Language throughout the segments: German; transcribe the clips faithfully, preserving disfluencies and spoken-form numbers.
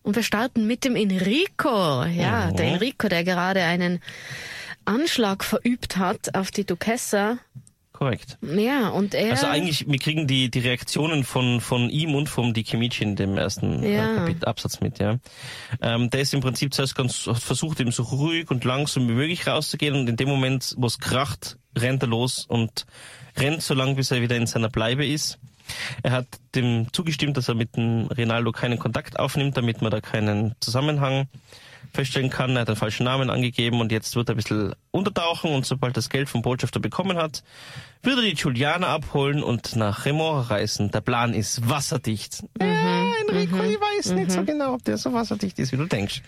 Und wir starten mit dem Enrico. Ja, mhm. der Enrico, der gerade einen Anschlag verübt hat auf die Duquesa. Korrekt. Ja, und er... Also eigentlich, wir kriegen die die Reaktionen von von ihm und vom Di Chimici in dem ersten ja. äh, Kapitel, Absatz mit, ja. Ähm, der ist im Prinzip zuerst ganz, hat versucht, eben so ruhig und langsam wie möglich rauszugehen, und in dem Moment, wo es kracht, rennt er los und rennt so lange, bis er wieder in seiner Bleibe ist. Er hat dem zugestimmt, dass er mit dem Rinaldo keinen Kontakt aufnimmt, damit man da keinen Zusammenhang feststellen kann. Er hat einen falschen Namen angegeben und jetzt wird er ein bisschen untertauchen, und sobald er das Geld vom Botschafter bekommen hat, wird er die Giuliana abholen und nach Remora reisen. Der Plan ist wasserdicht. Mhm. Ja, Enrico, mhm. ich weiß nicht mhm. so genau, ob der so wasserdicht ist, wie du denkst.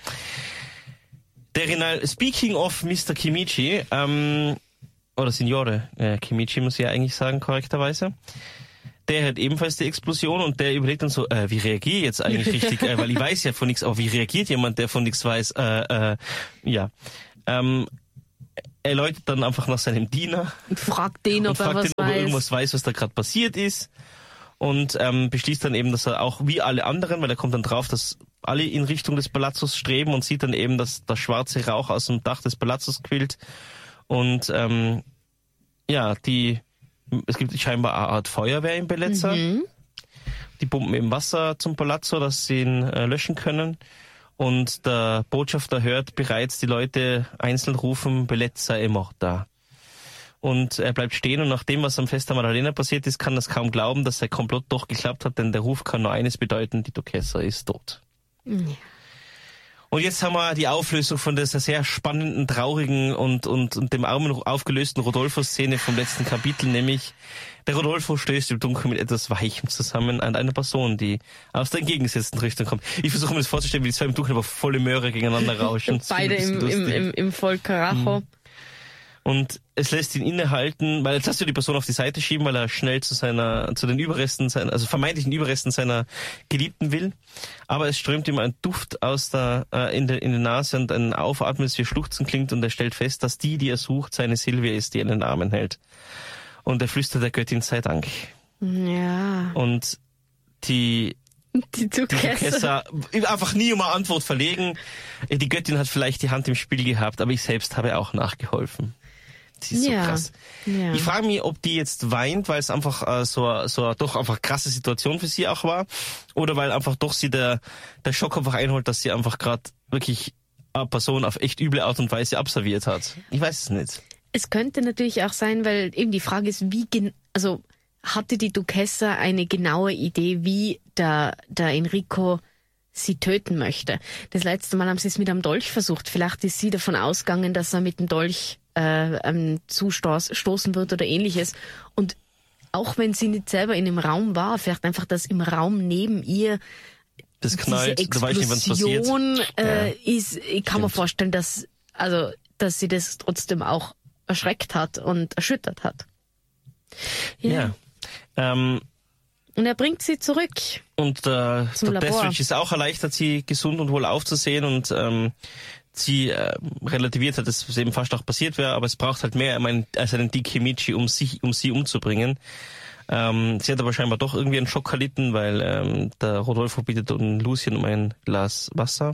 Der Rinaldo, speaking of Mister Chimici, ähm, oder Signore äh, Chimici muss ich ja eigentlich sagen, korrekterweise. Der hat ebenfalls die Explosion, und der überlegt dann so, äh, wie reagiere ich jetzt eigentlich richtig? äh, weil ich weiß ja von nichts, aber wie reagiert jemand, der von nichts weiß? Äh, äh, ja. Ähm, er läutet dann einfach nach seinem Diener. Und fragt den, ob, und fragt er, was den, ob er weiß. irgendwas weiß, was da gerade passiert ist. Und ähm, beschließt dann eben, dass er auch wie alle anderen, weil er kommt dann drauf, dass alle in Richtung des Palazzos streben, und sieht dann eben, dass der schwarze Rauch aus dem Dach des Palazzos quillt. Und ähm, ja, die es gibt scheinbar eine Art Feuerwehr in Bellezza. Mhm. Die pumpen eben Wasser zum Palazzo, dass sie ihn äh, löschen können. Und der Botschafter hört bereits die Leute einzeln rufen, Bellezza è morta. Und er bleibt stehen, und nach dem, was am Festa Maddalena passiert ist, kann er es kaum glauben, dass der Komplott doch geklappt hat, denn der Ruf kann nur eines bedeuten: die Duquesa ist tot. Ja. Und jetzt haben wir die Auflösung von dieser sehr spannenden, traurigen und, und, und dem armen, aufgelösten Rodolfo-Szene vom letzten Kapitel, nämlich der Rodolfo stößt im Dunkeln mit etwas Weichem zusammen an einer Person, die aus der entgegengesetzten Richtung kommt. Ich versuche mir das vorzustellen, wie die zwei im Dunkeln aber volle Möhre gegeneinander rauschen. Beide im, im, im, im Vollkaracho. Mhm. Und es lässt ihn innehalten, weil jetzt hast du die Person auf die Seite schieben, weil er schnell zu seiner, zu den Überresten seiner, also vermeintlichen Überresten seiner Geliebten will. Aber es strömt ihm ein Duft aus der, äh, in der, in der Nase, und ein Aufatmen, das wie Schluchzen klingt, und er stellt fest, dass die, die er sucht, seine Silvia ist, die er in den Armen hält. Und er flüstert der Göttin sei Dank. Ja. Und die, Die Duquesa. Die einfach nie um eine Antwort verlegen. Die Göttin hat vielleicht die Hand im Spiel gehabt, aber ich selbst habe auch nachgeholfen. Sie ist ja, so krass. Ja. Ich frage mich, ob die jetzt weint, weil es einfach äh, so so doch einfach krasse Situation für sie auch war, oder weil einfach doch sie der der Schock einfach einholt, dass sie einfach gerade wirklich eine Person auf echt üble Art und Weise abserviert hat. Ich weiß es nicht. Es könnte natürlich auch sein, weil eben die Frage ist, wie gen- also hatte die Duquesa eine genaue Idee, wie der der Enrico sie töten möchte. Das letzte Mal haben sie es mit einem Dolch versucht. Vielleicht ist sie davon ausgegangen, dass er mit dem Dolch äh, ähm, zustoßen wird oder ähnliches. Und auch wenn sie nicht selber in dem Raum war, vielleicht einfach, dass im Raum neben ihr das knallt, diese du weißt nicht, wann's passiert. Äh, ja. ist. Ich kann Stimmt. mir vorstellen, dass also dass sie das trotzdem auch erschreckt hat und erschüttert hat. Ja. ja. Ähm, Und er bringt sie zurück. Und äh, der Deathwish ist auch erleichtert, sie gesund und wohl aufzusehen, und ähm, sie äh, relativiert hat, dass es eben fast auch passiert wäre, aber es braucht halt mehr als einen Di Chimici, um sie, um sie umzubringen. Ähm, sie hat aber scheinbar doch irgendwie einen Schock erlitten, weil ähm, der Rodolfo bittet um Lucien um ein Glas Wasser.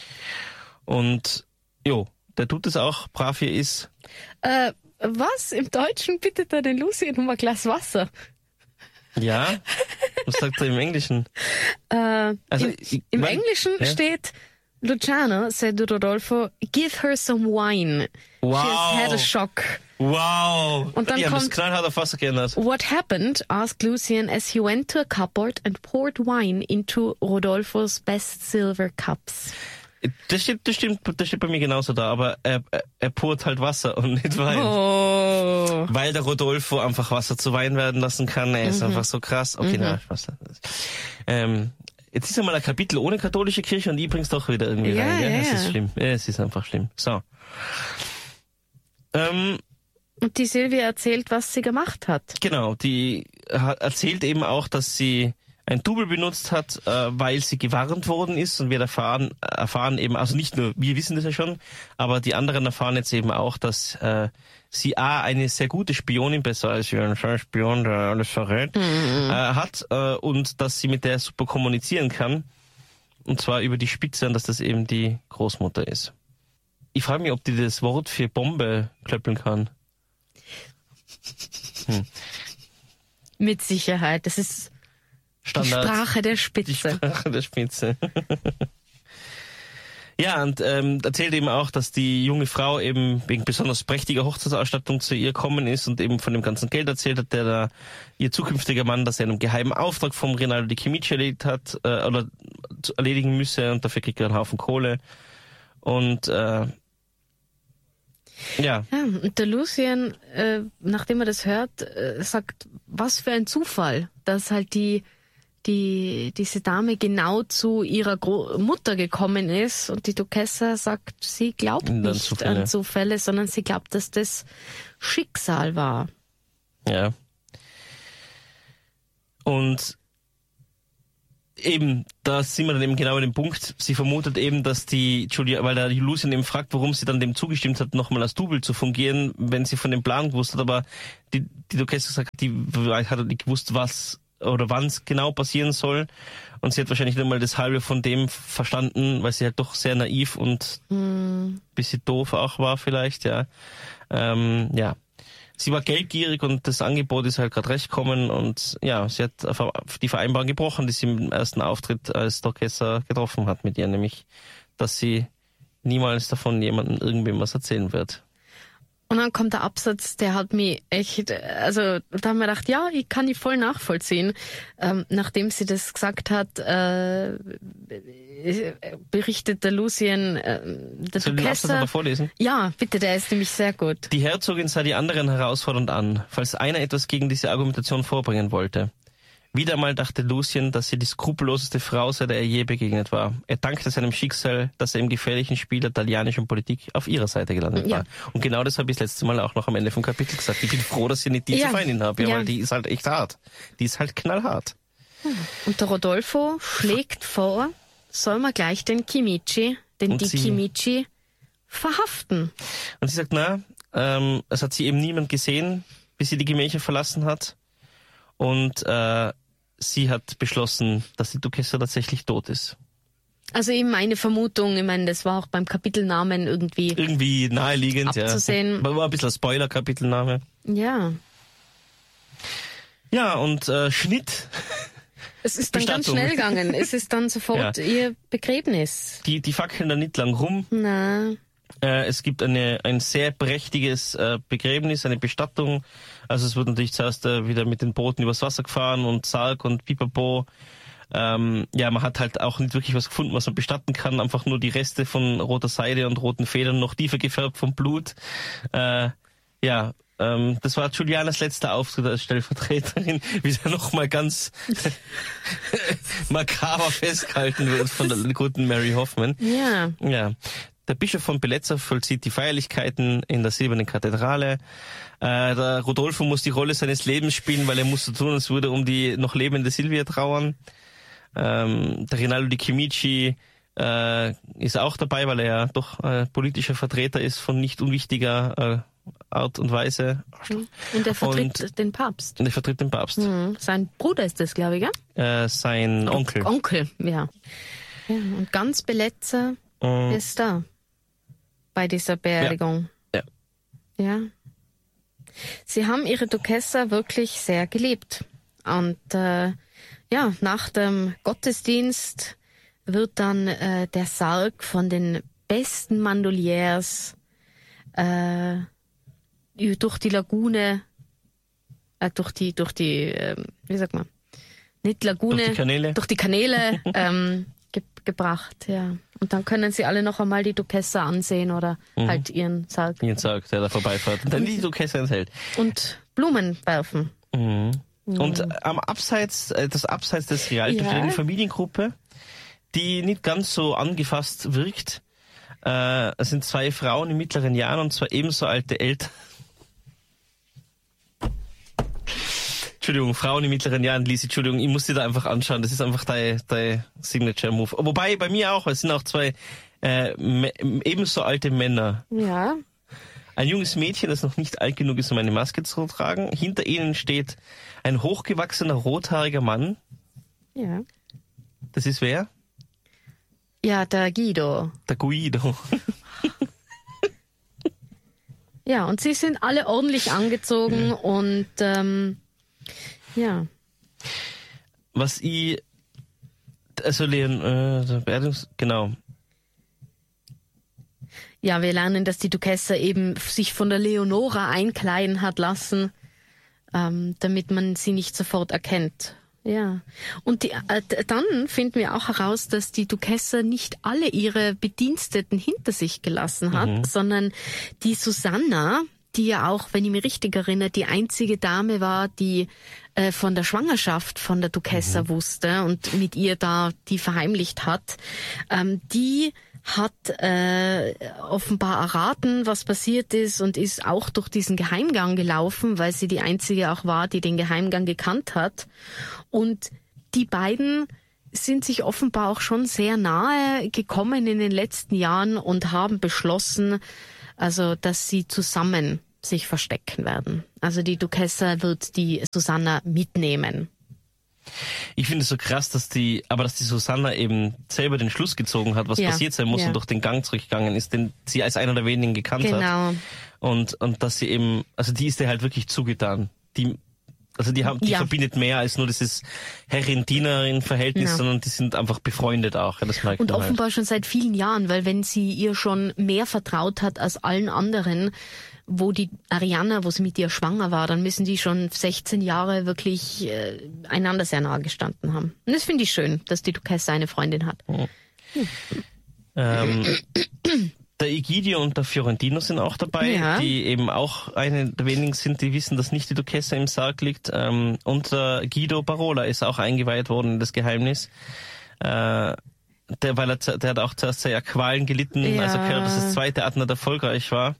Und jo, der tut es auch, brav hier ist. Äh, was? Im Deutschen bittet er den Lucien um ein Glas Wasser? Ja, was sagt er im Englischen? Äh, also, Im, ich, im man, Englischen ja? steht, Luciano said to Rodolfo, give her some wine. Wow. She has had a shock. Wow. Und dann Die kommt, haben das knallhart auf Wasser geändert. What happened? Asked Lucien as he went to a cupboard and poured wine into Rodolfos best silver cups. Das stimmt, das stimmt, das steht bei mir genauso da, aber er, er, er purt halt Wasser und nicht Wein. Oh. Weil der Rodolfo einfach Wasser zu Wein werden lassen kann. Er ist mhm. einfach so krass. Okay, mhm. na, Spaß. Ähm, jetzt ist einmal ein Kapitel ohne katholische Kirche, und ich bring's doch wieder irgendwie ja, rein. Ja, ja, es ja. ist schlimm. Ja, es ist einfach schlimm. So. Ähm, und die Silvia erzählt, was sie gemacht hat. Genau, die hat, erzählt eben auch, dass sie ein Double benutzt hat, äh, weil sie gewarnt worden ist, und wir erfahren, erfahren eben, also nicht nur, wir wissen das ja schon, aber die anderen erfahren jetzt eben auch, dass äh, sie A, eine sehr gute Spionin, besser als ein Spion, der alles verrät, mhm. äh, hat äh, und dass sie mit der super kommunizieren kann. und zwar über die Spitze an, dass das eben die Großmutter ist. Ich frage mich, ob die das Wort für Bombe klöppeln kann. Hm. Mit Sicherheit. Das ist Standard. Die Sprache der Spitze. Die Sprache der Spitze. Ja, und ähm, erzählt eben auch, dass die junge Frau eben wegen besonders prächtiger Hochzeitsausstattung zu ihr gekommen ist und eben von dem ganzen Geld erzählt hat, der da ihr zukünftiger Mann, dass er einen geheimen Auftrag vom Rinaldo di Chimici erledigt hat äh, oder erledigen müsse und dafür kriegt er einen Haufen Kohle. Und äh, ja. Ja, und der Lucien, äh, nachdem er das hört, äh, sagt, was für ein Zufall, dass halt die die diese Dame genau zu ihrer Gro- Mutter gekommen ist, und die Duchessa sagt, sie glaubt An nicht Zufälle. an Zufälle, sondern sie glaubt, dass das Schicksal war. Ja. Und eben, da sind wir dann eben genau an dem Punkt, sie vermutet eben, dass die Julia, weil der Lucien eben fragt, warum sie dann dem zugestimmt hat, nochmal als Double zu fungieren, wenn sie von dem Plan gewusst hat, aber die, die Duchessa sagt, die hat nicht gewusst, was oder wann es genau passieren soll, und sie hat wahrscheinlich nicht mal das halbe von dem verstanden, weil sie halt doch sehr naiv und Mm. bisschen doof auch war vielleicht, ja. Ähm, ja. Sie war geldgierig und das Angebot ist halt gerade recht gekommen, und ja, sie hat die Vereinbarung gebrochen, die sie im ersten Auftritt als Duchessa getroffen hat mit ihr, nämlich, dass sie niemals davon jemandem irgendwem was erzählen wird. Und dann kommt der Absatz, der hat mich echt, also da haben wir gedacht, ja, ich kann die voll nachvollziehen. Ähm, nachdem sie das gesagt hat, äh, berichtet der Lucien, äh, der Soll ich den Absatz Duchessa. aber vorlesen? Ja, bitte, der ist nämlich sehr gut. Die Herzogin sah die anderen herausfordernd an, falls einer etwas gegen diese Argumentation vorbringen wollte. Wieder einmal dachte Lucien, dass sie die skrupelloseste Frau sei, der er je begegnet war. Er dankte seinem Schicksal, dass er im gefährlichen Spiel der italienischen Politik auf ihrer Seite gelandet Ja. war. Und genau das habe ich das letzte Mal auch noch am Ende vom Kapitel gesagt. Ich bin froh, dass ich nicht diese Ja. Feindin habe, ja, Ja. weil die ist halt echt hart. Die ist halt knallhart. Und der Rodolfo schlägt vor, soll man gleich den Chimici, den Und Di sie- Chimici, verhaften. Und sie sagt, na, ähm, es hat sie eben niemand gesehen, bis sie die Gemächer verlassen hat. Und äh, sie hat beschlossen, dass die Duchessa tatsächlich tot ist. Also eben meine Vermutung, ich meine, das war auch beim Kapitelnamen irgendwie, Irgendwie naheliegend, Abzusehen. ja. War ein bisschen ein Spoiler-Kapitelname. ja. Ja, und äh, Schnitt. Es ist dann ganz Bestattung. schnell gegangen. Es ist dann sofort Ja. ihr Begräbnis. Die, die fackeln da nicht lang rum. Na, Äh, es gibt eine, ein sehr prächtiges äh, Begräbnis, eine Bestattung. Also es wird natürlich zuerst äh, wieder mit den Booten übers Wasser gefahren und Sarg und Pipapo. Ähm, ja, man hat halt auch nicht wirklich was gefunden, was man bestatten kann. Einfach nur die Reste von roter Seide und roten Federn, noch tiefer gefärbt vom Blut. Äh, ja, ähm, das war Julianas letzter Auftritt als Stellvertreterin, wie sie nochmal ganz makaber festgehalten wird von der guten Mary Hoffman. ja. Ja. Der Bischof von Bellezza vollzieht die Feierlichkeiten in der silbernen Kathedrale. Äh, der Rodolfo muss die Rolle seines Lebens spielen, weil er muss so tun, als würde um die noch lebende Silvia trauern. Ähm, der Rinaldo di Chimici äh, ist auch dabei, weil er ja doch äh, politischer Vertreter ist von nicht unwichtiger äh, Art und Weise. Und er vertritt Und- den Papst. Und er vertritt den Papst. Hm. Sein Bruder ist das, glaube ich, gell? Äh, sein Onkel. Onkel, ja. Ja, und ganz Bellezza Und ist da. Bei dieser Beerdigung. Ja. Ja. Sie haben ihre Duchessa wirklich sehr geliebt. Und äh, ja, nach dem Gottesdienst wird dann äh, der Sarg von den besten Mandoliers äh, durch die Lagune, äh, durch die, durch die, äh, wie sagt man, nicht Lagune, durch die Kanäle. durch die Kanäle ähm, ge gebracht, ja. Und dann können sie alle noch einmal die Duchessa ansehen oder Mhm. halt ihren Sarg Ihren Sarg, der da vorbeifährt. Und dann die Duchessa enthält. und Blumen werfen. Mhm. Und äh, am Abseits, äh, das Abseits des Rialto Ja. steht eine Familiengruppe, die nicht ganz so angefasst wirkt. Äh, es sind zwei Frauen in mittleren Jahren, und zwar ebenso alte Eltern. Entschuldigung, Frauen in mittleren Jahren, Lisi, Entschuldigung, ich muss dir da einfach anschauen. Das ist einfach dein, dein Signature-Move. Wobei, bei mir auch, es sind auch zwei äh, me- ebenso alte Männer. Ja. Ein junges Mädchen, das noch nicht alt genug ist, um eine Maske zu tragen. Hinter ihnen steht ein hochgewachsener, rothaariger Mann. Ja. Das ist wer? Ja, der Guido. Der Guido. Ja, und sie sind alle ordentlich angezogen und ähm, ja. Was ich, also Leon, äh, der Beerdigungs, genau. Ja, wir lernen, dass die Duchessa eben sich von der Leonora einkleiden hat lassen, ähm, damit man sie nicht sofort erkennt. Ja. Und die, äh, dann finden wir auch heraus, dass die Duchessa nicht alle ihre Bediensteten hinter sich gelassen hat, mhm. sondern die Susanna, die ja auch, wenn ich mich richtig erinnere, die einzige Dame war, die äh, von der Schwangerschaft von der Duchessa mhm. wusste und mit ihr da die verheimlicht hat, ähm, die hat äh, offenbar erraten, was passiert ist und ist auch durch diesen Geheimgang gelaufen, weil sie die einzige auch war, die den Geheimgang gekannt hat. Und die beiden sind sich offenbar auch schon sehr nahe gekommen in den letzten Jahren und haben beschlossen, also dass sie zusammen sich verstecken werden. Also die Duchessa wird die Susanna mitnehmen. Ich finde es so krass, dass die, aber dass die Susanna eben selber den Schluss gezogen hat, was ja, passiert sein muss ja. und durch den Gang zurückgegangen ist, den sie als einer der wenigen gekannt genau. hat. Und und dass sie eben, also die ist dir halt wirklich zugetan. Die, also die haben, die ja. verbindet mehr als nur dieses Herrin-Dienerin-Verhältnis, ja. sondern die sind einfach befreundet auch. Ja, das merkt und man offenbar halt. schon seit vielen Jahren, weil wenn sie ihr schon mehr vertraut hat als allen anderen, wo die Arianna, wo sie mit ihr schwanger war, dann müssen die schon sechzehn Jahre wirklich äh, einander sehr nahe gestanden haben. Und das finde ich schön, dass die Duchessa eine Freundin hat. Oh. Hm. Ähm, der Egidio und der Fiorentino sind auch dabei, ja. die eben auch eine der wenigen sind, die wissen, dass nicht die Duchessa im Sarg liegt. Ähm, und der Guido Barola ist auch eingeweiht worden in das Geheimnis. Äh, der, weil er, der hat auch zuerst sehr Qualen gelitten, ja. als er gehört, dass das zweite Attentat erfolgreich war.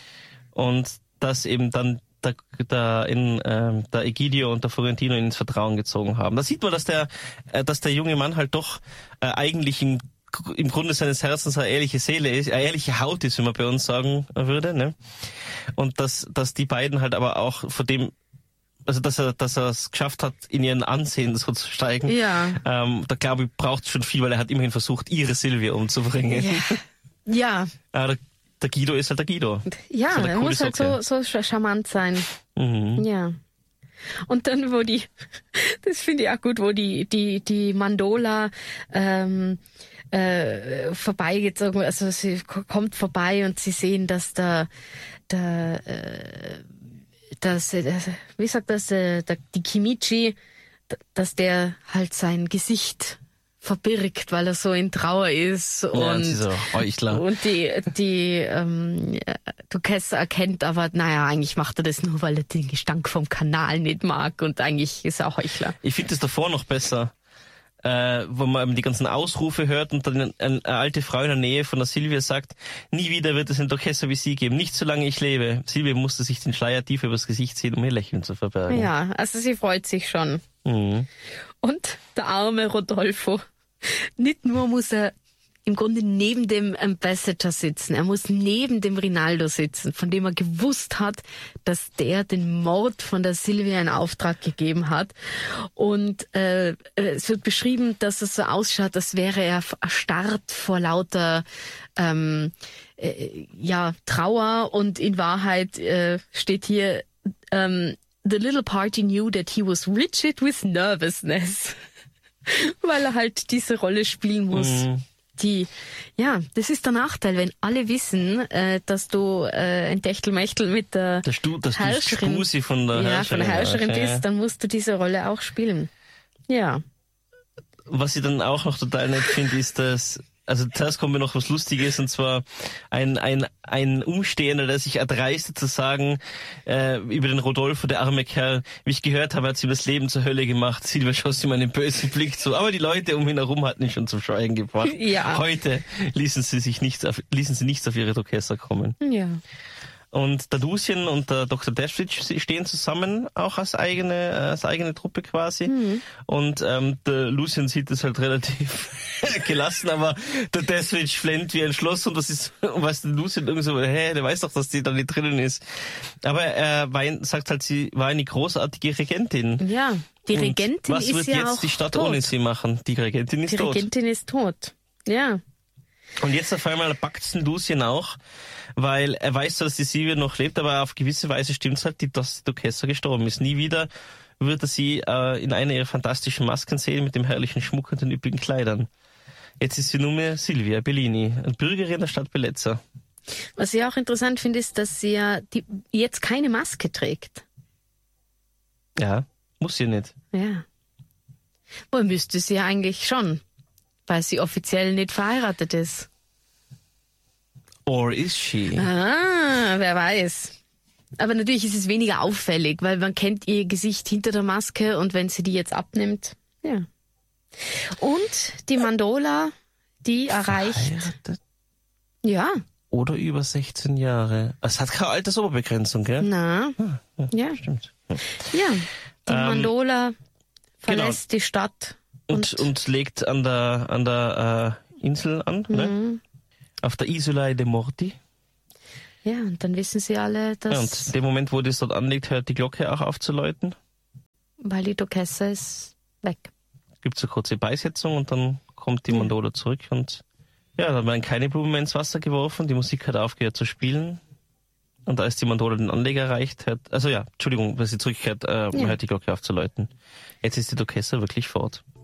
Und dass eben dann der, der, in, äh, der Egidio und der Fiorentino ihn ins Vertrauen gezogen haben. Da sieht man, dass der, äh, dass der junge Mann halt doch äh, eigentlich im, im Grunde seines Herzens eine ehrliche Seele ist, eine ehrliche Haut ist, wie man bei uns sagen würde. Ne? Und dass, dass die beiden halt aber auch vor dem, also dass er, dass er es geschafft hat, in ihren Ansehen so zu steigen. Ja. Ähm, da glaube ich, braucht es schon viel, weil er hat immerhin versucht, ihre Silvia umzubringen. Ja. ja. Der Guido ist halt der Guido. Ja, er muss halt so, so charmant sein. Mhm. Ja. Und dann, wo die, das finde ich auch gut, wo die, die, die Mandola ähm, äh, vorbeigezogen, also sie kommt vorbei und sie sehen, dass der, der, äh, das, äh, wie sagt das, äh, der, die Kimichi, dass der halt sein Gesicht verbirgt, weil er so in Trauer ist und, ja, so Heuchler. und die die ähm, Duchessa erkennt, aber naja, eigentlich macht er das nur, weil er den Gestank vom Kanal nicht mag und eigentlich ist er Heuchler. Ich finde es davor noch besser, äh, wo man die ganzen Ausrufe hört und dann eine, eine alte Frau in der Nähe von der Silvia sagt, nie wieder wird es eine Duchessa wie sie geben, nicht solange ich lebe. Silvia musste sich den Schleier tief übers Gesicht ziehen, um ihr Lächeln zu verbergen. Ja, also sie freut sich schon. Mhm. Und der arme Rodolfo, nicht nur muss er im Grunde neben dem Ambassador sitzen, er muss neben dem Rinaldo sitzen, von dem er gewusst hat, dass der den Mord von der Silvia in Auftrag gegeben hat. Und äh, es wird beschrieben, dass es so ausschaut, als wäre er erstarrt vor lauter ähm, äh, ja, Trauer. Und in Wahrheit äh, steht hier, ähm, the little party knew that he was rigid with nervousness. Weil er halt diese Rolle spielen muss. Mm. Die, ja, das ist der Nachteil, wenn alle wissen, äh, dass du äh, ein Techtelmechtel mit der das du, das Herrscherin, Spusi von der ja, Herrscherin, von der Herrscherin ja. bist, dann musst du diese Rolle auch spielen. Ja. Was ich dann auch noch total nett finde, ist, dass also zuerst kommt mir noch was Lustiges, und zwar ein ein ein Umstehender, der sich erdreistet zu sagen äh, über den Rodolfo, der arme Kerl, wie ich gehört habe, hat sie ihm das Leben zur Hölle gemacht. Silvia schoss ihm einen bösen Blick zu, aber die Leute um ihn herum hatten ihn schon zum Schweigen gebracht. Ja. Heute ließen sie sich nichts auf, ließen sie nichts auf ihre Duchessa kommen. Ja. Und der Lucien und der Doktor Dashwich stehen zusammen, auch als eigene, als eigene Truppe quasi. Mhm. Und ähm, der Lucien sieht das halt relativ gelassen, aber der Dashwich flennt wie ein Schloss, und was ist, und was der Lucien irgendwie so, hä, der weiß doch, dass die da nicht drinnen ist. Aber er weint, sagt halt, sie war eine großartige Regentin. Ja, die Regentin ist ja auch Was wird jetzt die Stadt tot. ohne sie machen? Die Regentin ist die tot. Die Regentin ist tot, ja. Und jetzt auf einmal packt's den Lucien auch, weil er weiß, dass die Silvia noch lebt, aber auf gewisse Weise stimmt's halt, dass die Duchessa gestorben ist. Nie wieder wird er sie äh, in einer ihrer fantastischen Masken sehen mit dem herrlichen Schmuck und den üppigen Kleidern. Jetzt ist sie nur mehr Silvia Bellini, Bürgerin der Stadt Bellezza. Was ich auch interessant finde, ist, dass sie ja die, jetzt keine Maske trägt. Ja, muss sie nicht. Ja. Wohl müsste sie ja eigentlich schon, weil sie offiziell nicht verheiratet ist. Or is she? Ah, wer weiß. Aber natürlich ist es weniger auffällig, weil man kennt ihr Gesicht hinter der Maske und wenn sie die jetzt abnimmt, ja. Und die Mandola, die erreicht... Verheiratet? Ja. Oder über sechzehn Jahre. Es hat keine Altersoberbegrenzung, gell? Na, Ah, ja, ja. Stimmt. Ja, die Ähm, Mandola verlässt die Stadt. Und, Und, und legt an der, an der äh, Insel an, ne? Mhm. Auf der Isola de Morti. ja, und dann wissen sie alle, dass... Ja, und in dem Moment, wo das dort anlegt, hört die Glocke auch auf zu läuten. weil die Duchessa ist weg. Gibt es eine kurze Beisetzung und dann kommt die Mandola zurück und ja, dann werden keine Blumen mehr ins Wasser geworfen, die Musik hat aufgehört zu spielen und als die Mandola den Anleger erreicht, hört, also ja, Entschuldigung, wenn sie zurückkehrt, äh, Ja. hört die Glocke auf zu läuten. Jetzt ist die Duchessa wirklich fort.